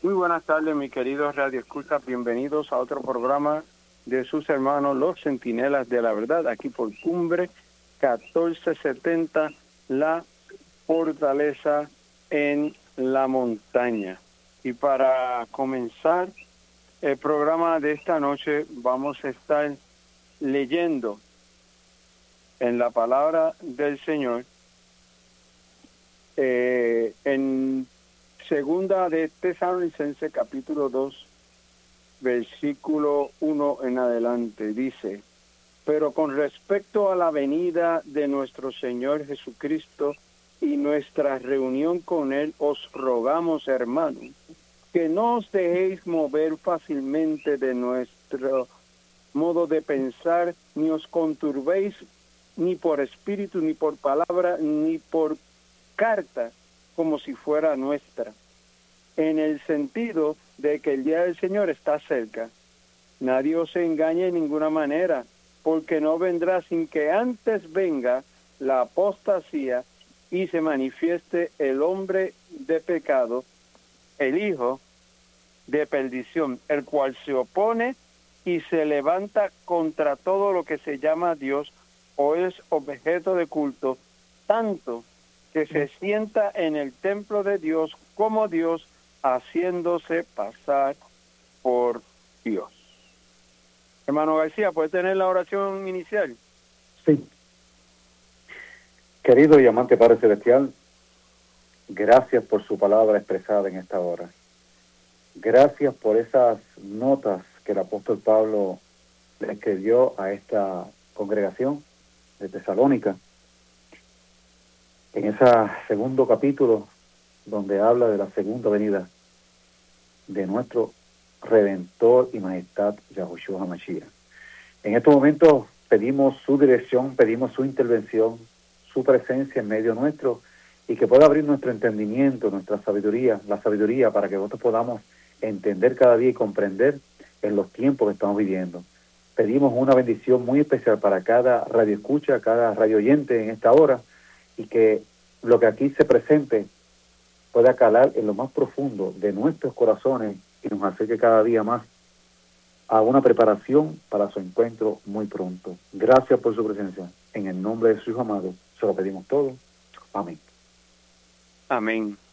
Muy buenas tardes, mis queridos radioescuchas. Bienvenidos a otro programa de sus hermanos, los Centinelas de la Verdad, aquí por Cumbre 1470, la fortaleza en la montaña. Y para comenzar el programa de esta noche, vamos a estar leyendo en la palabra del Señor, en Segunda de Tesalonicenses, capítulo 2, versículo 1 en adelante, dice: pero con respecto a la venida de nuestro Señor Jesucristo y nuestra reunión con Él, os rogamos, hermanos, que no os dejéis mover fácilmente de nuestro modo de pensar, ni os conturbéis ni por espíritu, ni por palabra, ni por carta, como si fuera nuestra, en el sentido de que el día del Señor está cerca. Nadie os engañe en ninguna manera, porque no vendrá sin que antes venga la apostasía y se manifieste el hombre de pecado, el hijo de perdición, el cual se opone y se levanta contra todo lo que se llama Dios o es objeto de culto, tanto que se sienta en el templo de Dios como Dios, haciéndose pasar por Dios. Hermano García, ¿puede tener la oración inicial? Sí. Querido y amante Padre Celestial, gracias por su palabra expresada en esta hora. Gracias por esas notas que el apóstol Pablo le escribió a esta congregación de Tesalónica. En ese segundo capítulo, donde habla de la segunda venida de nuestro Redentor y Majestad Yahushua HaMashiach. En estos momentos pedimos su dirección, pedimos su intervención, su presencia en medio nuestro, y que pueda abrir nuestro entendimiento, nuestra sabiduría, la sabiduría para que nosotros podamos entender cada día y comprender en los tiempos que estamos viviendo. Pedimos una bendición muy especial para cada radioescucha, cada radio oyente en esta hora, y que lo que aquí se presente pueda calar en lo más profundo de nuestros corazones y nos acerque cada día más a una preparación para su encuentro muy pronto. Gracias por su presencia. En el nombre de su Hijo amado, se lo pedimos todo. Amén. Amén.